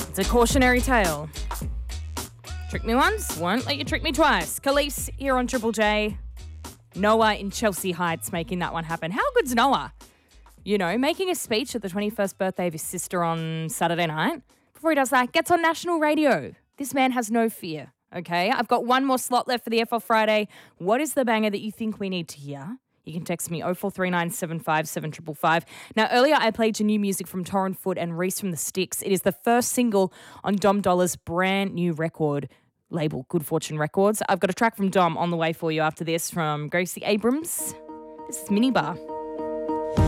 It's a cautionary tale. Trick me once, won't let you trick me twice. Khalees here on Triple J. Noah in Chelsea Heights making that one happen. How good's Noah? You know, making a speech at the 21st birthday of his sister on Saturday night. Before he does that, gets on national radio. This man has no fear, okay? I've got one more slot left for the FL Friday. What is the banger that you think we need to hear? You can text me 0439 757 555. Now, earlier I played your new music from Torren Foot and Reese from the Sticks. It is the first single on Dom Dolla's brand new record label, Good Fortune Records. I've got a track from Dom on the way for you after this from Gracie Abrams. This is Minibar.